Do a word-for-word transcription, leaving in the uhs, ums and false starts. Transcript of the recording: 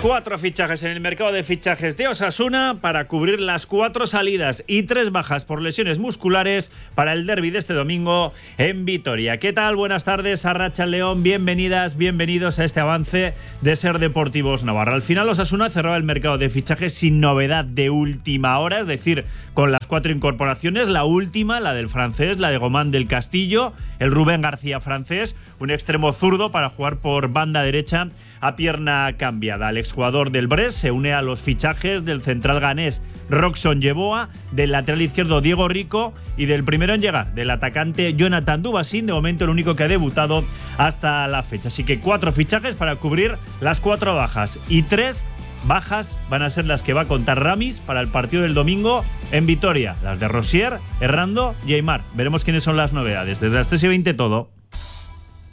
Cuatro fichajes en el mercado de fichajes de Osasuna para cubrir las cuatro salidas y tres bajas por lesiones musculares para el derbi de este domingo en Vitoria. ¿Qué tal? Buenas tardes, Arratsaldeon, bienvenidas, bienvenidos a este avance de Ser Deportivos Navarra. Al final Osasuna cerraba el mercado de fichajes sin novedad de última hora, es decir, con las cuatro incorporaciones, la última, la del francés, la de Gomán del Castillo, el Rubén García francés, un extremo zurdo para jugar por banda derecha a pierna cambiada. El exjugador del Brest se une a los fichajes del central ganés Roxon Yeboah, del lateral izquierdo Diego Rico y del primero en llegar, del atacante Jonathan Dubassin, de momento el único que ha debutado hasta la fecha. Así que cuatro fichajes para cubrir las cuatro bajas y tres bajas van a ser las que va a contar Ramis para el partido del domingo en Vitoria. Las de Rosier, Errando y Aimar. Veremos quiénes son las novedades. Desde las tres y veinte todo.